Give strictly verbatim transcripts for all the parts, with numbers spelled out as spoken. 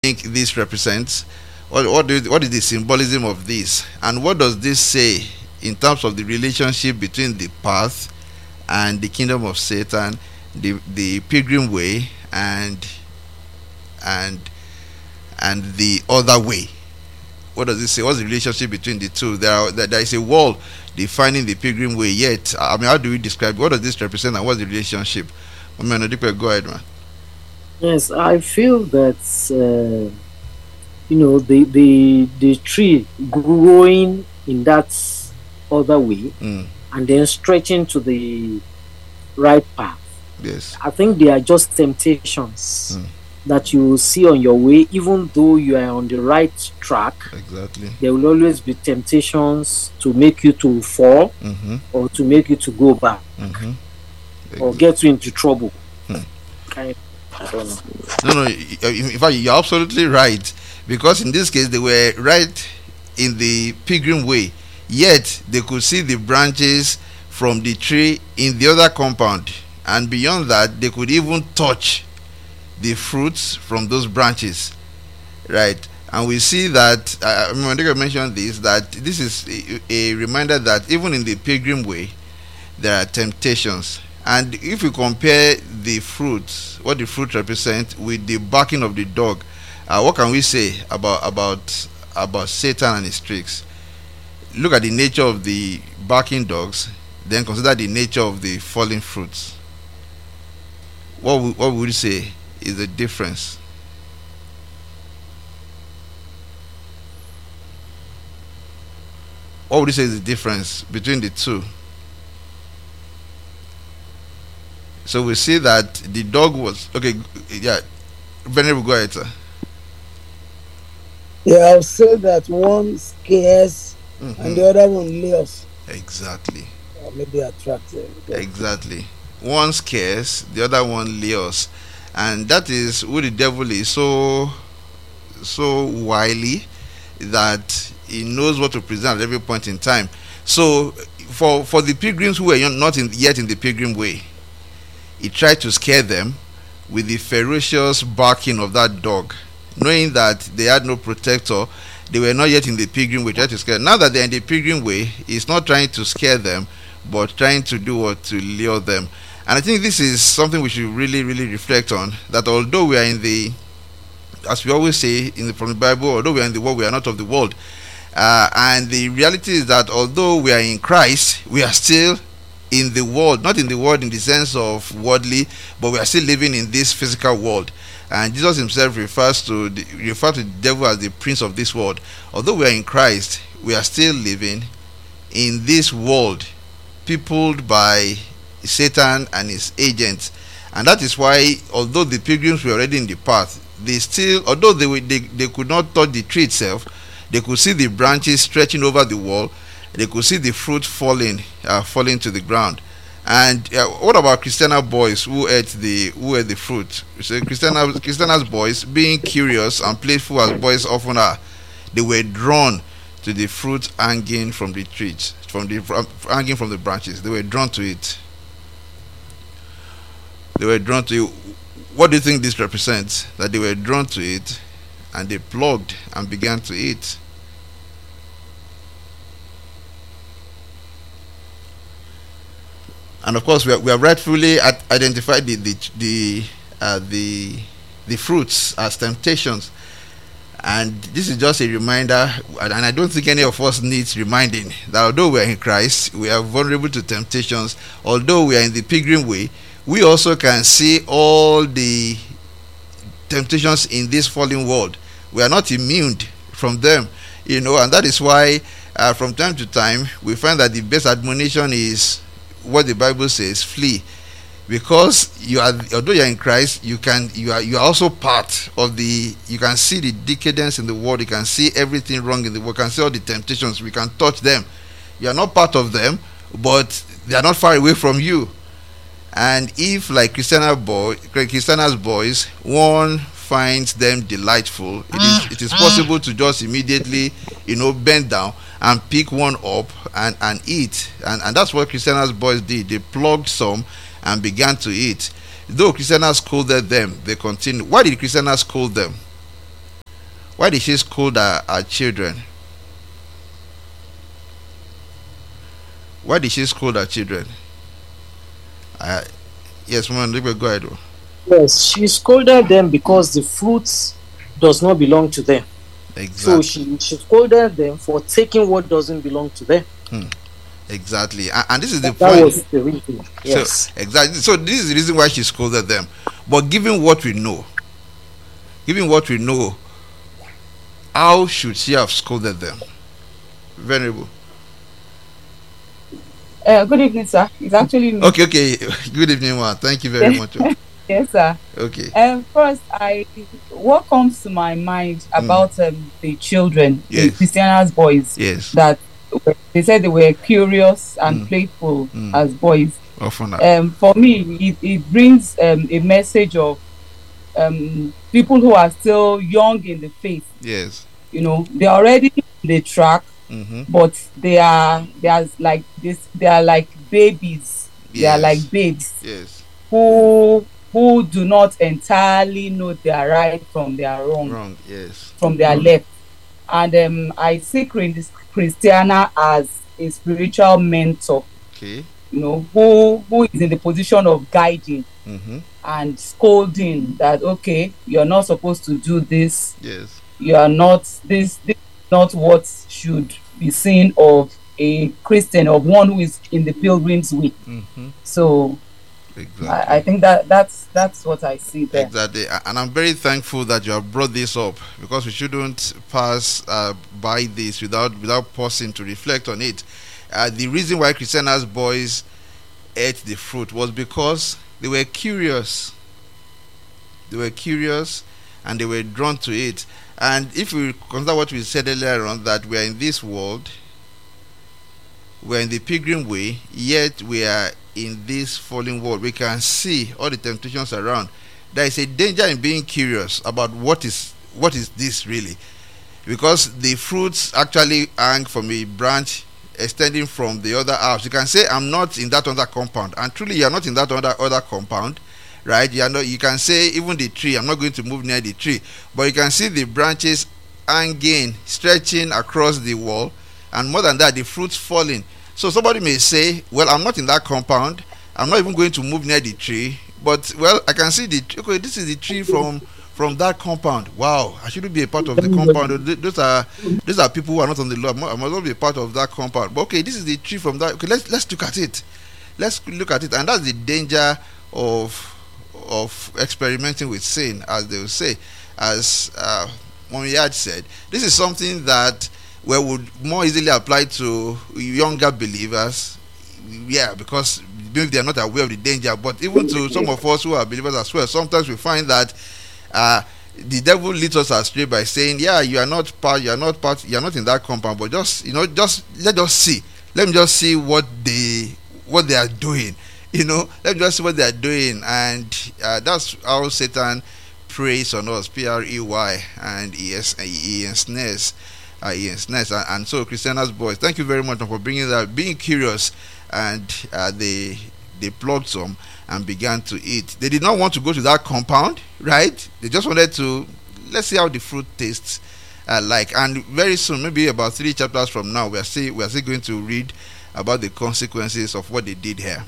think this represents? What what, do, what is the symbolism of this? And what does this say in terms of the relationship between the path and the kingdom of Satan, the the pilgrim way and and and the other way? What does it say? What's the relationship between the two? There are, there is a wall defining the pilgrim way. Yet, I mean, how do we describe? What does this represent, and what's the relationship? I mean, go ahead, man. Yes, I feel that uh, you know the the the tree growing in that other way Mm, and then stretching to the right path. yes. I think they are just temptations Mm, that you will see on your way, even though you are on the right track. exactly. There will always be temptations to make you to fall Mm-hmm. or to make you to go back Mm-hmm. or get you into trouble. Hmm. I, I don't know. No, no. y- y- In fact, you're absolutely right, because in this case they were right in the pilgrim way, yet they could see the branches from the tree in the other compound, and beyond that, they could even touch the fruits from those branches, right? And we see that uh, I mean, Mondego mentioned this, that this is a, a reminder that even in the pilgrim way there are temptations. And if we compare the fruits, what the fruit represents, with the barking of the dog, uh, what can we say about about about Satan and his tricks? Look at the nature of the barking dogs, then consider the nature of the falling fruits. What would- what would you say is the difference? What would you say is the difference between the two? So we see that the dog was okay. Yeah, Venerable, go ahead, sir. Yeah, I'll say that one scares and the Mhm. other one lures, Exactly, or maybe attractive. Okay. exactly. One scares, the other one lures, and that is who the devil is. So so wily that he knows what to present at every point in time. So for for the pilgrims who were not in, yet in the pilgrim way, he tried to scare them with the ferocious barking of that dog, knowing that they had no protector. They were not yet in the pilgrim way, tried to scare them. Now that they're in the pilgrim way, he's not trying to scare them, but trying to do what, to lure them. And I think this is something we should really, really reflect on. That although we are in the, as we always say in the, from the Bible, although we are in the world, we are not of the world. Uh, and the reality is that although we are in Christ, we are still in the world, not in the world in the sense of worldly, but we are still living in this physical world. And Jesus himself refers to the, refer to the devil as the prince of this world. Although we are in Christ, we are still living in this world, peopled by Satan and his agents. And that is why, although the pilgrims were already in the path, they still, although they, were, they, they could not touch the tree itself, they could see the branches stretching over the wall, they could see the fruit falling, uh, falling to the ground. And uh, what about Christiana boys who ate the who ate the fruit? So Christiana, Christiana's boys, being curious and playful as boys often are, they were drawn to the fruit hanging from the trees, from the from, hanging from the branches. They were drawn to it. They were drawn to it. What do you think this represents? That they were drawn to it, and they plucked and began to eat. And of course, we, have, we have rightfully at- identified the the the, uh, the the fruits as temptations, and this is just a reminder. And I don't think any of us needs reminding that although we are in Christ, we are vulnerable to temptations. Although we are in the pilgrim way, we also can see all the temptations in this fallen world. We are not immune from them, you know, and that is why uh, from time to time we find that the best admonition is what the Bible says: flee, because you are, although you are in Christ, you can you are you are also part of the. You can see the decadence in the world. You can see everything wrong in the world. You can see all the temptations. We can touch them. You are not part of them, but they are not far away from you. And if, like Christiana boy, Christiana's boys, one finds them delightful, it is it is possible to just immediately, you know, bend down and pick one up and, and eat. And, and that's what Christiana's boys did. They plucked some and began to eat. Though Christiana scolded them, they continued. Why did Christiana scold them? Why did she scold her, her children? Why did she scold her children? Uh, yes, woman, go ahead. Yes, she scolded them because the fruits does not belong to them. Exactly. So she, she scolded them for taking what doesn't belong to them. Hmm. Exactly. And, and this is the that point. Was the reason. Yes. So, exactly. So this is the reason why she scolded them. But given what we know, given what we know, how should she have scolded them? Venerable. Uh, good evening, sir. It's actually me. Okay, okay. Good evening, ma. Thank you very much. Yes, sir. Okay. Um, first, I what comes to my mind about mm. um, the children, yes. the Christiana's boys, yes, that they said they were curious and mm. playful mm. as boys. Often. Um, for me, it, it brings um, a message of um, people who are still young in the faith. Yes. You know, they're already in the track. Mm-hmm. But they are they are like this. They are like babies. Yes. They are like babes. Yes. Who who do not entirely know their right from their wrong. Wrong. Yes. From their mm-hmm. left. And um, I see Christiana as a spiritual mentor. Okay. You know, who who is in the position of guiding mm-hmm. and scolding that okay, you're not supposed to do this. Yes. You are not this. this Not what should be seen of a Christian, of one who is in the pilgrim's way. Mm-hmm. So, exactly. I, I think that that's that's what I see there. Exactly, and I'm very thankful that you have brought this up, because we shouldn't pass uh, by this without without pausing to reflect on it. Uh, the reason why Christiana's boys ate the fruit was because they were curious. They were curious, and they were drawn to it. And if we consider what we said earlier on, that we are in this world, we are in the pilgrim way, yet we are in this fallen world. We can see all the temptations around. There is a danger in being curious about what is what is this really, because the fruits actually hang from a branch extending from the other house. You can say, I'm not in that other compound, and truly you are not in that other other compound. Right, you know, you can say even the tree, I'm not going to move near the tree, but you can see the branches hanging, stretching across the wall, and more than that, the fruits falling. So somebody may say, well, I'm not in that compound, I'm not even going to move near the tree, but well, I can see the okay, this is the tree from from that compound. Wow, I shouldn't be a part of the compound. Those are those are people who are not on the law. I must not be a part of that compound. But okay, this is the tree from that. Okay, let's let's look at it. Let's look at it, and that's the danger of of experimenting with sin, as they will say. As uh, Mommy had said, this is something that we would more easily apply to younger believers, yeah, because maybe they are not aware of the danger. But even to some of us who are believers as well, sometimes we find that uh, the devil leads us astray by saying, yeah, you are not part, you are not part, you are not in that compound, but just, you know, just let us see, let me just see what they what they are doing. You know, let me just see what they are doing, and uh, that's how Satan preys on us. P R E Y, and he ensnares, uh, he ensnares, and, and so Christiana's boys. Thank you very much for bringing that, being curious, and uh, they they plucked some and began to eat. They did not want to go to that compound, right? They just wanted to let's see how the fruit tastes uh, like. And very soon, maybe about three chapters from now, we are still we are still going to read about the consequences of what they did here.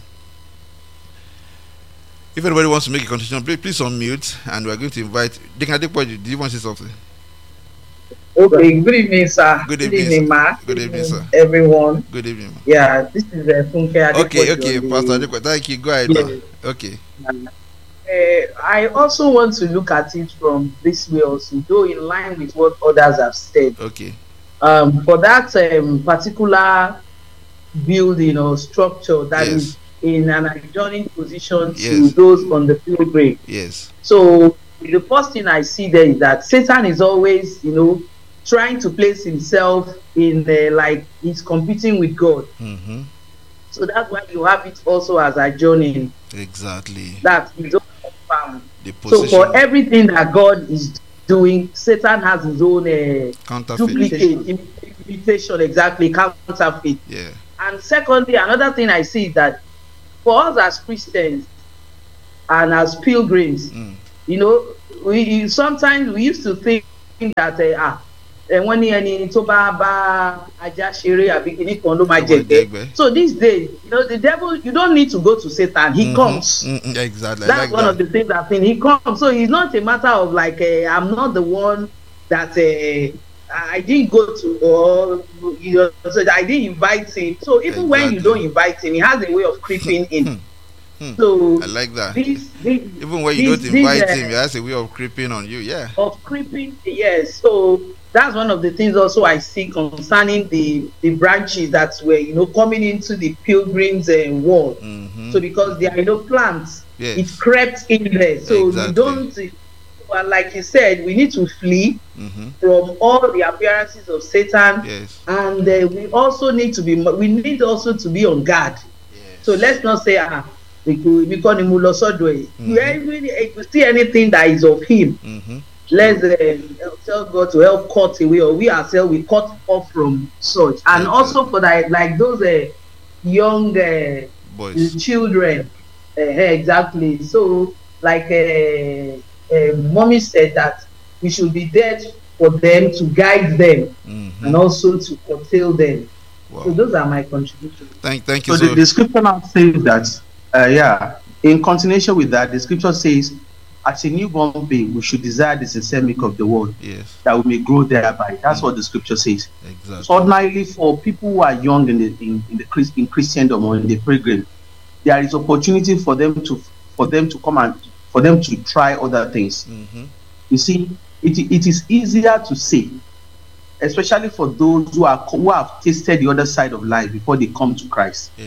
If anybody wants to make a contribution, please, please unmute, and we're going to invite. Deacon Adepoju, do you want to say something? Okay, good evening, sir. Good evening, good evening, Ma. Good evening, sir. Everyone. Good evening, ma. Yeah, this is uh, Funke Adepoju. Okay, okay, Pastor Adepoju. Thank you. Go ahead, yeah. ma. Okay. Uh, I also want to look at it from this way also, though in line with what others have said. Okay. Um, for that um, particular building or structure that yes. is in an adjoining position to yes. those on the pilgrim. Yes. So the first thing I see there is that Satan is always, you know, trying to place himself in the, like he's competing with God. Mm-hmm. So that's why you have it also as adjoining. Exactly. That is found. So for everything that God is doing, Satan has his own uh, duplicate, imitation, exactly, counterfeit. Yeah. And secondly, another thing I see is that for us as Christians and as pilgrims, mm. you know, we sometimes we used to think that uh, ah wọ́n ní ẹni tó bá bá ajá ṣeré àbí kíní kan ló máa jẹ̀gbẹ́. So these days, you know, the devil, you don't need to go to Satan. He mm-hmm. comes. Mm-hmm. Exactly. That's like one that. of the things I've seen. He comes. So it's not a matter of like uh, I'm not the one that uh, I didn't go to, or you know, so I didn't invite him. So even exactly. when you don't invite him, he has a way of creeping in. Hmm. So I like that. This, this, even when you this, don't invite this, uh, him, he has a way of creeping on you. Yeah. Of creeping, yes. So that's one of the things also I see concerning the the branches that were, you know, coming into the pilgrims uh, wall. Mm-hmm. So because there are, you know, plants, yes. it crept in there. So exactly. you don't, well, like you said, we need to flee mm-hmm. from all the appearances of Satan. Yes. And uh, we also need to be, we need also to be on guard. Yes. So let's not say, ah, we could become a mulosodwe. If you see anything that is of him, mm-hmm. let's uh, tell God to help cut away, or we ourselves we cut off from such. And okay. also for that, like those uh, young uh, boys, children, uh, exactly. So, like uh, uh, mommy said that we should be there for them to guide them mm-hmm. and also to curtail them. Wow. So those are my contributions. Thank, thank you. So, so the, the scripture now says that, uh, yeah, in continuation with that, the scripture says, as a newborn babe, we should desire the sincere milk of the word, yes, that we may grow thereby. That's mm. what the scripture says. Exactly. So ordinarily, for people who are young in the in, in the Christ, in Christendom or in the pilgrim, there is opportunity for them to for them to come and for them to try other things. Mm-hmm. You see, it it is easier to say, especially for those who are who have tasted the other side of life before they come to Christ. Yeah.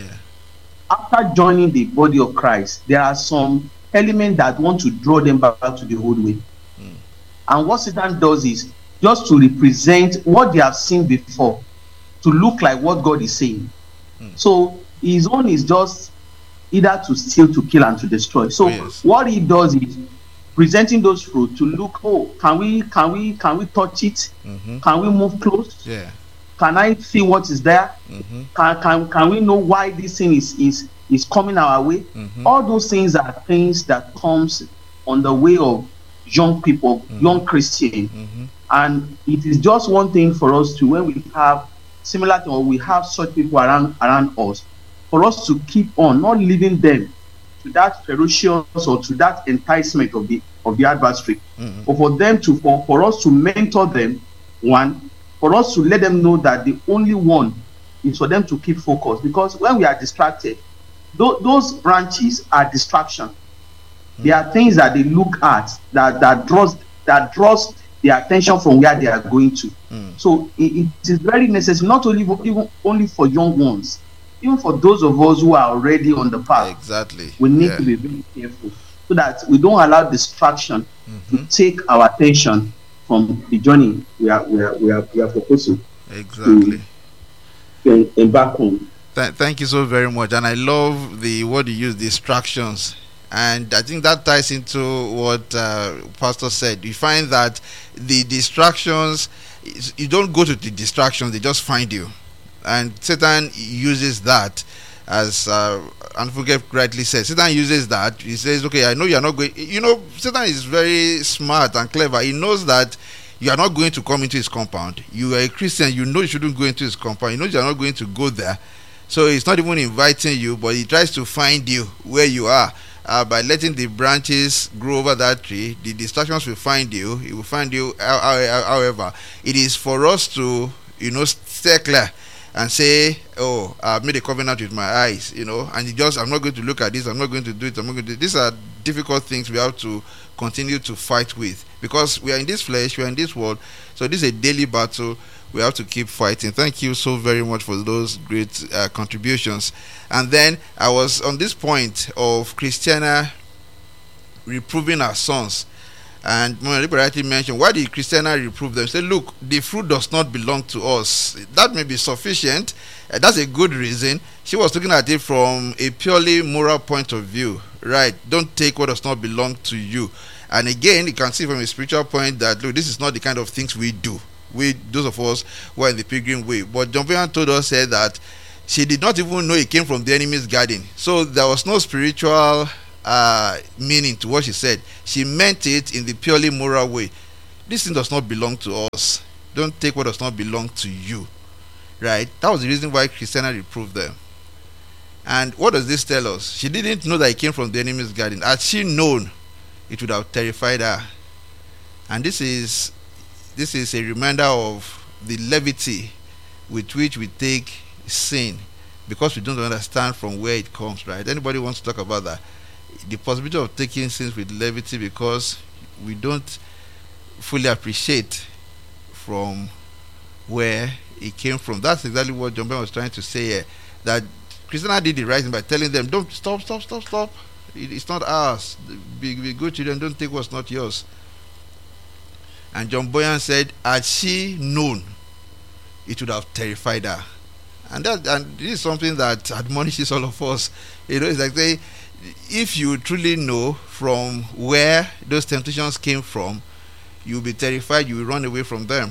After joining the body of Christ, there are some elements that want to draw them back to the old way. Mm. And what Satan does is just to represent what they have seen before, to look like what God is saying. Mm. So his own is just either to steal, to kill, and to destroy. So oh, yes. what he does is presenting those fruit to look, oh, can we can we can we touch it? Mm-hmm. Can we move close? Yeah. Can I see what is there? Mm-hmm. Can, can can we know why this thing is is is coming our way? Mm-hmm. All those things are things that comes on the way of young people, mm-hmm. young Christian. Mm-hmm. And it is just one thing for us to, when we have similar thing, or we have such people around around us, for us to keep on, not leaving them to that ferocious or to that enticement of the of the adversary, mm-hmm. but for them to for, for us to mentor them, one, for us to let them know that the only one is for them to keep focused. Because when we are distracted, th- those branches are distraction. Mm-hmm. They are things that they look at that that draws that draws their attention from where they are going to. Mm. So it, it is very necessary, not only for, even only for young ones, even for those of us who are already on the path. Exactly. We need yeah. to be very careful so that we don't allow distraction mm-hmm. to take our attention from the journey we are we are we are, we are proposing. Exactly. To embark on. Th- thank you so very much, and I love the word you use, distractions. And I think that ties into what uh, Pastor said. You find that the distractions, you don't go to the distractions, they just find you. And Satan uses that, as uh, Anfuke rightly said. Satan uses that. He says, okay, I know you're not going. You know, Satan is very smart and clever. He knows that you are not going to come into his compound. You are a Christian. You know you shouldn't go into his compound. You know you are not going to go there. So he's not even inviting you, but he tries to find you where you are. Uh, by letting the branches grow over that tree, the distractions will find you. It will find you. However, it is for us to, you know, stay clear and say, "Oh, I've made a covenant with my eyes," you know, and you just, I'm not going to look at this. I'm not going to do it. I'm not going to do it. These are difficult things we have to continue to fight with, because we are in this flesh, we are in this world. So this is a daily battle. We have to keep fighting. Thank you so very much for those great uh, contributions. And then I was on this point of Christiana reproving her sons. And Mama rightly mentioned, why did Christiana reprove them? Say, look, the fruit does not belong to us. That may be sufficient. Uh, that's a good reason. She was looking at it from a purely moral point of view. Right? Don't take what does not belong to you. And again, you can see from a spiritual point that, look, this is not the kind of things we do. We, those of us who are in the pilgrim way. But John Bunyan told us, said that she did not even know it came from the enemy's garden. So there was no spiritual uh, meaning to what she said. She meant it in the purely moral way. this thing does not belong to us. Don't take what does not belong to you. Right? That was the reason why Christiana reproved them. And what does this tell us? She didn't know that it came from the enemy's garden. Had she known, it would have terrified her. And this is this is a reminder of the levity with which we take sin, because we don't understand from where it comes, right? Anybody wants to talk about that? The possibility of taking sins with levity because we don't fully appreciate from where it came from. That's exactly what John Ben was trying to say here. That Christiana did the right thing by telling them, don't stop, stop, stop, stop. It, it's not ours. Be, be good children, don't take what's not yours. And John Boyan said, had she known, it would have terrified her. And that and this is something that admonishes all of us. You know, it's like saying, if you truly know from where those temptations came from, you'll be terrified, you will run away from them.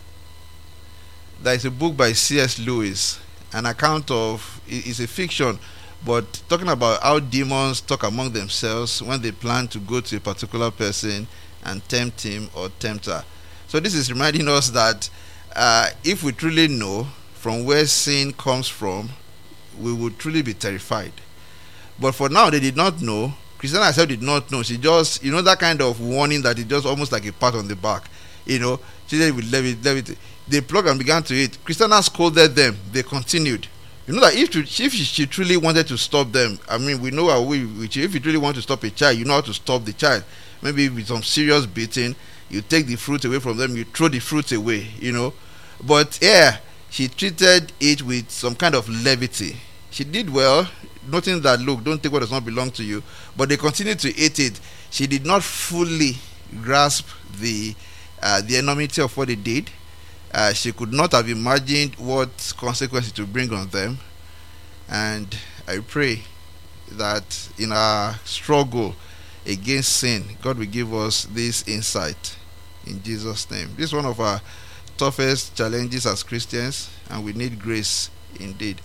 There is a book by C S Lewis, an account of, it's a fiction, but talking about how demons talk among themselves when they plan to go to a particular person and tempt him or tempt her. So this is reminding us that uh, if we truly know from where sin comes from, we would truly be terrified. But for now, they did not know. Christiana herself did not know. She just, you know, that kind of warning that is just almost like a pat on the back. You know, she said, "With levity, levity." They plugged and began to eat. Christiana scolded them. They continued. You know that if, to, if she truly wanted to stop them, I mean, we know how we, if you truly want to stop a child, you know how to stop the child. Maybe with some serious beating, you take the fruit away from them, you throw the fruit away, you know. But yeah, she treated it with some kind of levity. She did well, noting that, look, don't take what does not belong to you. But they continued to eat it. She did not fully grasp the uh, the enormity of what they did. Uh, she could not have imagined what consequences to bring on them. And I pray that in our struggle against sin, God will give us this insight in Jesus' name. This is one of our toughest challenges as Christians, and we need grace indeed.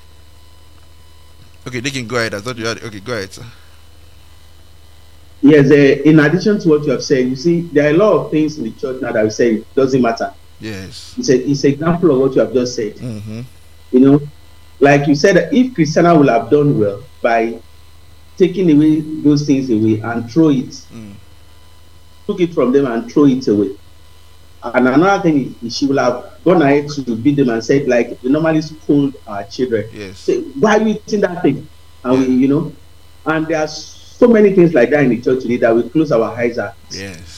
Okay, they can go ahead. I thought you had. Okay, go ahead, sir. Yes, uh, in addition to what you have said, you see, there are a lot of things in the church now that we say it doesn't matter. Yes. It's, a, it's an example of what you have just said. Mm-hmm. You know, like you said, if Christiana will have done well by taking away those things away and throw it, mm. took it from them and throw it away. And another thing is, she will have gone ahead to beat them and said, like, we normally scold our children. Yes. Say, why are you eating that thing? And yeah. we, you know, and there are so many things like that in the church today that we close our eyes at. Yes.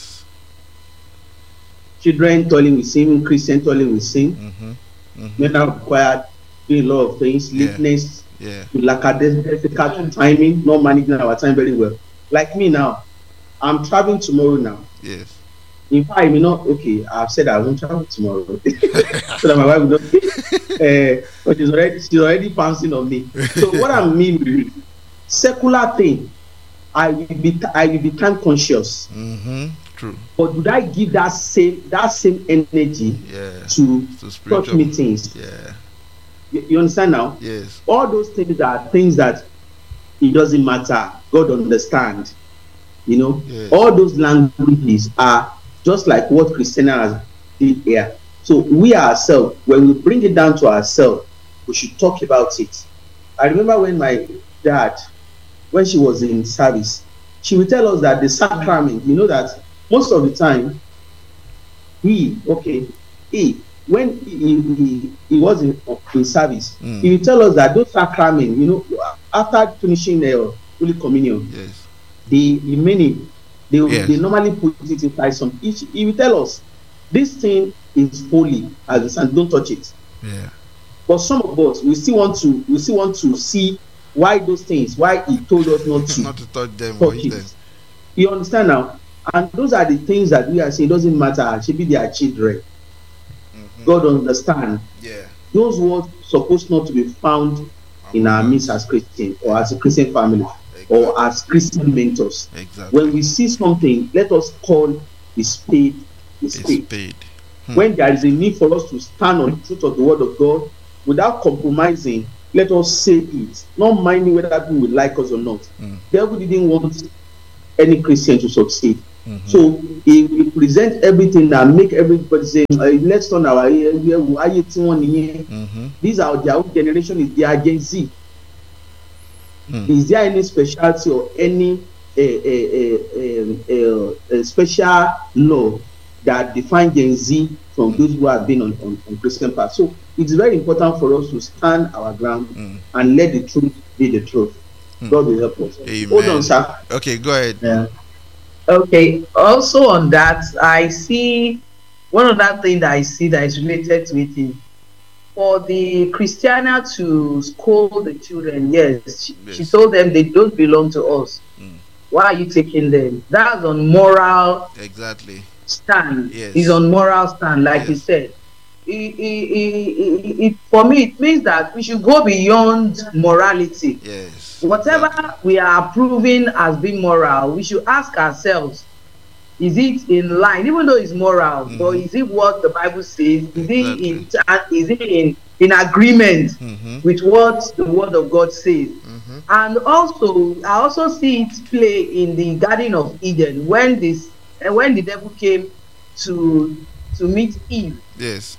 Children toiling with sin, Christian toiling with sin, mm-hmm. Mm-hmm. men are required doing a lot of things, yeah. lateness, yeah. lackadaisical timing, not managing our time very well. Like me now, I'm traveling tomorrow now. Yes. In fact, I may not, okay, I've said I won't travel tomorrow. So that my wife will not, uh, but she's already, she's already pouncing on me. So what I mean with secular thing, I will be, I will be time conscious. Mm-hmm. True. But do I give that same that same energy yeah. to church meetings? Yeah. You, you understand now? Yes. All those things are things that it doesn't matter. God understand. You know, yes. all those languages are just like what Christiana has did here. So we ourselves, when we bring it down to ourselves, we should talk about it. I remember when my dad, when she was in service, she would tell us that the sacrament, you know that most of the time, he, okay, he, when he, he, he was in, in service, mm. he would tell us that those sacraments, you know, after finishing the Holy Communion, yes. the remaining, they, yes. they normally put it inside some, each, he will tell us, this thing is holy, as the son, don't touch it. Yeah. But some of us, we still want to, we still want to see why those things, why he told us not to, not to touch them. Touch it. Them. You understand now? And those are the things that we are saying. It doesn't matter. Should be their children. Mm-hmm. God understand. Yeah. Those words supposed not to be found I'm in our midst as Christians or as a Christian family exactly. or as Christian mentors. Exactly. When we see something, let us call the spade the spade. spade. Hmm. When there is a need for us to stand on the truth of the word of God without compromising, let us say it, not minding whether people will like us or not. Mm. The devil didn't want any Christian to succeed. Mm-hmm. So he, he present everything and make everybody say, let's turn our ear. Mm-hmm. These are their own generation, is their Gen Z. Mm. Is there any specialty or any uh, uh, uh, uh, uh, special law that define Gen Z from mm. those who have been on, on, on Christian path? So it's very important for us to stand our ground mm. and let the truth be the truth. Mm. God will help us. Amen. Hold on, sir. Okay, go ahead. Yeah. Okay. Also on that, I see one other thing that I see that is related to it is for the Christiana to scold the children. Yes, she, yes. she told them they don't belong to us. Mm. Why are you taking them? That's on moral exactly stand. Yes. It's on moral stand, like yes. he said. It, it, it, it, for me, it means that we should go beyond morality. Yes. Whatever exactly. we are approving as being moral, we should ask ourselves, is it in line, even though it's moral, mm-hmm. but is it what the Bible says? Is exactly. it in is it in, in agreement mm-hmm. with what the Word of God says? Mm-hmm. And also, I also see it play in the Garden of Eden when this when the devil came to to meet Eve. Yes.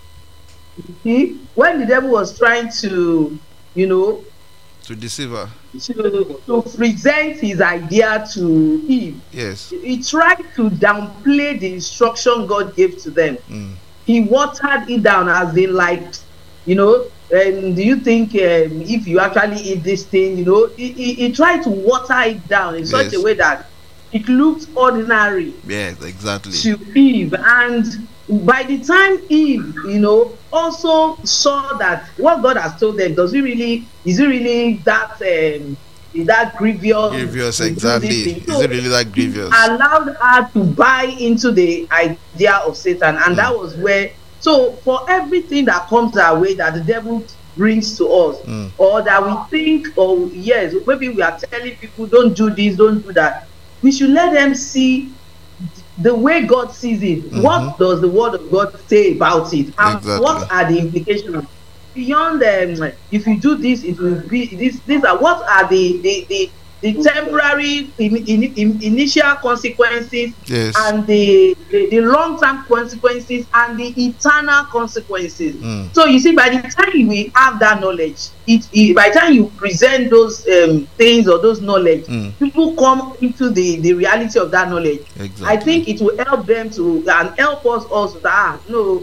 See, when the devil was trying to, you know, to deceive her, to, to present his idea to Eve. Yes. He tried to downplay the instruction God gave to them. Mm. He watered it down as in like, you know, and do you think um, if you actually eat this thing, you know, he, he, he tried to water it down in yes. such a way that it looked ordinary. Yes, exactly. To Eve. And by the time Eve, you know, also saw that what God has told them, does it really, is it really that, um, is that grievous? Grievous, exactly. So is it really that grievous? Allowed her to buy into the idea of Satan, and mm. that was where. So for everything that comes our way that the devil brings to us, mm. or that we think, oh yes, maybe we are telling people don't do this, don't do that. We should let them see the way God sees it. Mm-hmm. What does the Word of God say about it? And exactly. what are the implications? Beyond um, if you do this, it will be this. These are what are the the the, the temporary in, in, in, initial consequences, yes. and the the, the long term consequences and the eternal consequences. Mm. So you see, by the time we have that knowledge, it, it by the time you present those um, things or those knowledge, mm. people come into the the reality of that knowledge. Exactly. I think it will help them to and help us also that ah, no.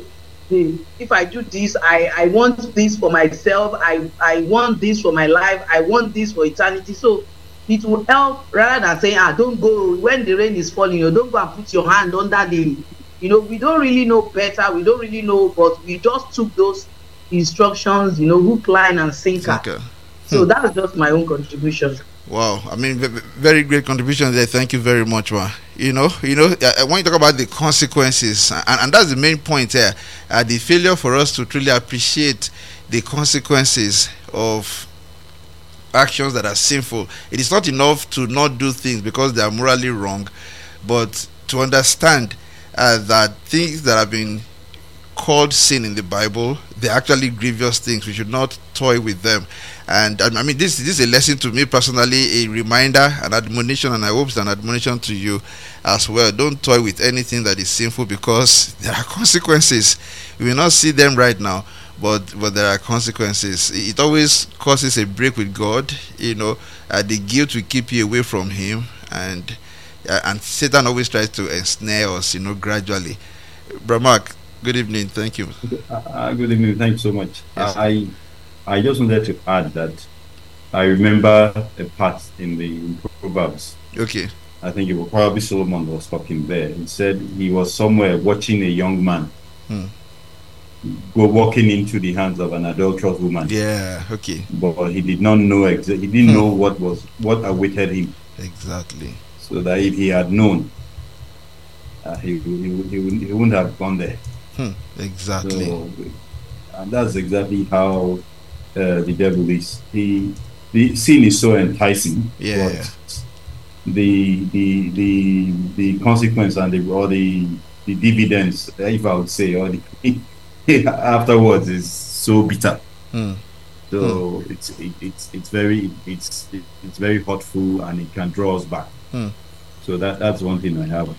If I do this, I, I want this for myself, I, I want this for my life, I want this for eternity. So it will help rather than saying, ah, don't go when the rain is falling, you know, don't go and put your hand under the, you know, we don't really know better, we don't really know, but we just took those instructions, you know, hook, line, and sinker. Okay. So hmm. that's just my own contribution. Wow, I mean, very great contribution there. Thank you very much, man. You know, you know, uh, when you talk about the consequences, and, and that's the main point here, uh, the failure for us to truly appreciate the consequences of actions that are sinful. It is not enough to not do things because they are morally wrong, but to understand uh, that things that have been called sin in the Bible, they're actually grievous things. We should not toy with them. And I mean, this, this is a lesson to me personally, a reminder, an admonition, and I hope it's an admonition to you as well. Don't toy with anything that is sinful because there are consequences. We will not see them right now, but but there are consequences. It always causes a break with God. You know, uh, the guilt will keep you away from Him, and uh, and Satan always tries to ensnare us. You know, gradually. Brother Mark, good evening. Thank you. Uh, good evening. Thank you so much. Yes. I I just wanted to add that I remember a part in the Proverbs. Okay. I think it was probably Solomon was talking there. He said he was somewhere watching a young man hmm. go walking into the hands of an adulterous woman. Yeah. Okay. But he did not know exa- He didn't hmm. know what was what awaited him. Exactly. So that if he had known, uh, he, he he he wouldn't have gone there. Hmm. Exactly. So, and that's exactly how uh, the devil is. He the sin is so enticing. Yeah. But the the the the consequence and the or the the dividends, if I would say, or the afterwards is so bitter. Hmm. So hmm. it's it, it's it's very it's it, it's very hurtful and it can draw us back. Hmm. So that that's one thing I have.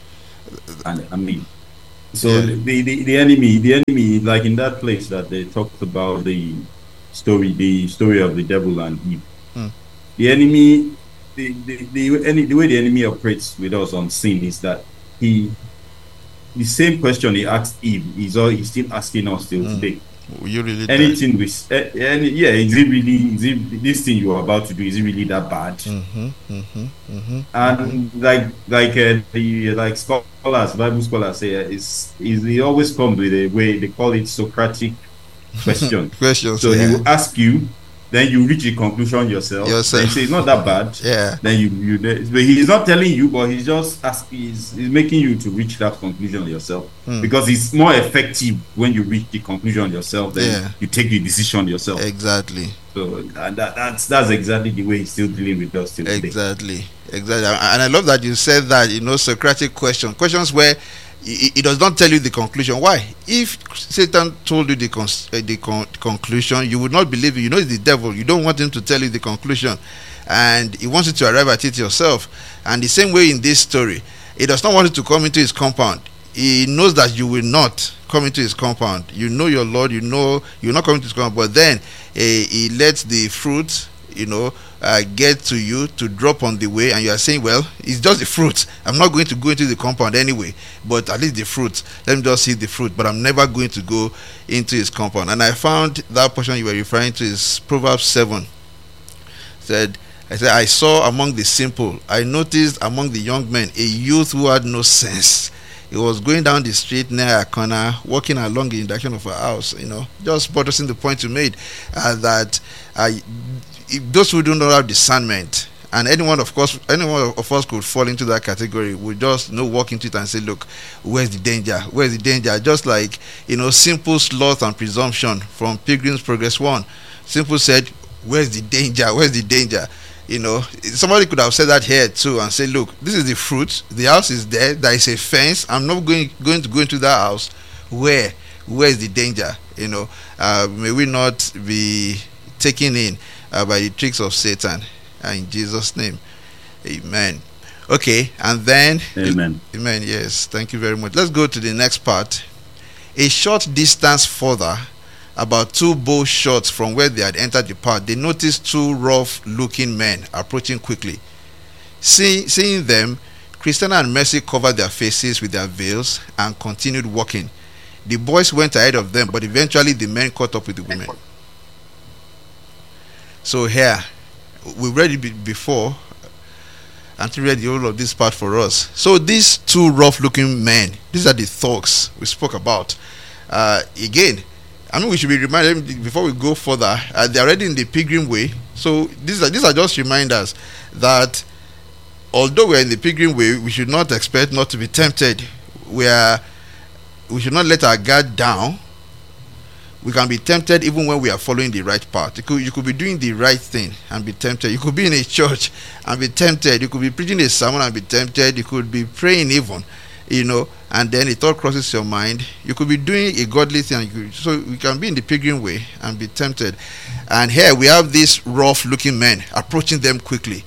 And I mean, so Yeah. the, the the enemy, the enemy, like in that place that they talked about the story, the story of the devil and Eve. Hmm. The enemy, the the the, any, the way the enemy operates with us on sin is that he, the same question he asked Eve, is all he's still asking us till Hmm. today. Will you really die? Anything with eh, any, yeah, is it really, is it this thing you are about to do, is it really that bad? Mm-hmm, mm-hmm, mm-hmm. And like like uh, the like scholars, Bible scholars say, uh, is is he always comes with a way they call it Socratic question. Questions. So yeah. he will ask you, then you reach the conclusion yourself. Yourself. Then you say it's not that bad. Yeah. Then you you but he's not telling you, but he's just asking, he's, he's making you to reach that conclusion yourself. Hmm. Because it's more effective when you reach the conclusion yourself. Then Yeah. you take the decision yourself. Exactly. So and that, that's that's exactly the way he's still dealing with us till today. Exactly. Exactly. And I love that you said that, you know, Socratic question. Questions where it, it does not tell you the conclusion. Why? If Satan told you the con- uh, the con- conclusion, you would not believe it. You know it's the devil. You don't want him to tell you the conclusion. And he wants you to arrive at it yourself. And the same way in this story, he does not want you to come into his compound. He knows that you will not come into his compound. You know your Lord. You know you're not coming to his compound. But then uh, he lets the fruit, you know, uh, get to you to drop on the way, and you are saying, well, it's just the fruit. I'm not going to go into the compound anyway, but at least the fruit, let me just see the fruit, but I'm never going to go into his compound. And I found that portion you were referring to is Proverbs seven. Said, I said, I saw among the simple, I noticed among the young men a youth who had no sense. He was going down the street near a corner, walking along in the direction of a house, you know, just buttressing the point you made, uh, that uh, those who do not have discernment, and anyone, of course, anyone of us could fall into that category, would just, you know, walk into it and say, look, where's the danger? Where's the danger? Just like, you know, simple sloth and presumption from Pilgrim's Progress one. Simple said, where's the danger? Where's the danger? You know, somebody could have said that here too and say, look, this is the fruit, the house is there, there is a fence, I'm not going going to go into that house. Where where is the danger? You know, uh, may we not be taken in uh, by the tricks of Satan, uh, in Jesus' name, amen. Okay, and then Amen. Amen. Yes, thank you very much. Let's go to the next part. A short distance further, about two bow shots from where they had entered the path, they noticed two rough-looking men approaching quickly. See, seeing them, Christina and Mercy covered their faces with their veils and continued walking. The boys went ahead of them, but eventually the men caught up with the women. So here, we read it before, and read the whole of this part for us. So these two rough-looking men, these are the thugs we spoke about. Uh, again, I mean, we should be reminded before we go further. Uh, they're already in the pilgrim way. So these are these are just reminders that although we're in the pilgrim way, we should not expect not to be tempted. We are, we should not let our guard down. We can be tempted even when we are following the right path. You could, you could be doing the right thing and be tempted. You could be in a church and be tempted. You could be preaching a sermon and be tempted. You could be praying even, you know, and then a thought crosses your mind. You could be doing a godly thing. You could, so we can be in the pilgrim way and be tempted. And here we have these rough-looking men approaching them quickly.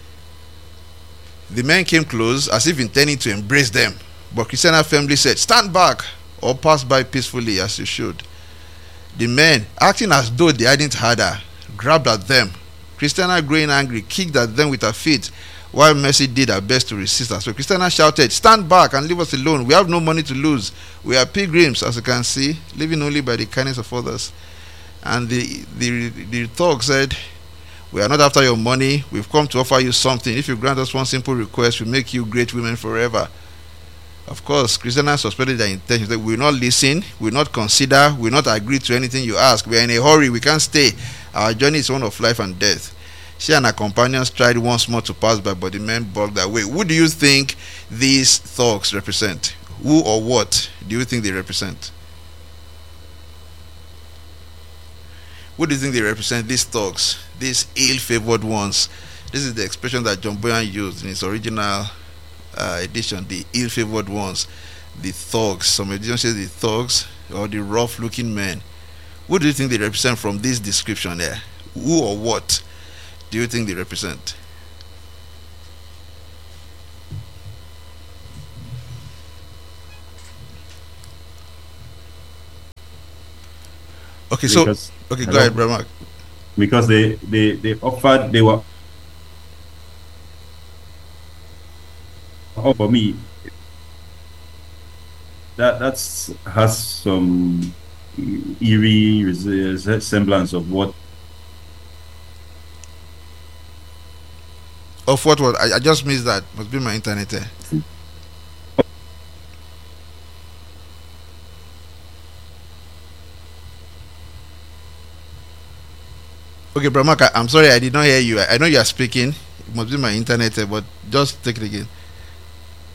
The men came close as if intending to embrace them. But Christina firmly said, stand back or pass by peacefully as you should. The men, acting as though they hadn't heard her, grabbed at them. Christina, growing angry, kicked at them with her feet, while Mercy did her best to resist her. So Christina shouted, stand back and leave us alone. We have no money to lose. We are pilgrims, as you can see, living only by the kindness of others. And the, the, the thug said, we are not after your money. We've come to offer you something. If you grant us one simple request, we'll make you great women forever. Of course, Christina suspected their intentions. They will not listen, will not consider, will not agree to anything you ask. We are in a hurry, we can't stay. Our journey is one of life and death. She and her companions tried once more to pass by, but the men blocked their way. Who do you think these thugs represent? Who or what do you think they represent? Who do you think they represent, these thugs, these ill-favored ones? This is the expression that John Boyan used in his original uh, edition, the ill-favored ones, the thugs. Some editions say the thugs or the rough-looking men. Who do you think they represent from this description there? Who or what do you think they represent? Okay, so because, okay, go hello? ahead, Brahma. Because they, they, they offered, they were, oh, for me, that that's has some eerie res- semblance of what. Of what? What? I, I just missed that. Must be my internet there. Okay, Brahma, I'm sorry, I did not hear you. I, I know you are speaking. It must be my internet, eh, but just take it again.